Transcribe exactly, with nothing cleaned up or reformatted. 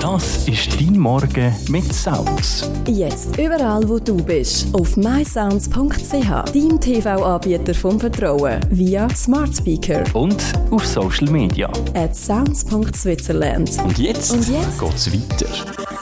Das ist dein Morgen mit Sounds. Jetzt überall, wo du bist. Auf my sounds punkt c h, dein T V-Anbieter vom Vertrauen. Via Smart Speaker. Und auf Social Media. At sounds punkt switzerland. Und jetzt, Und jetzt geht's weiter.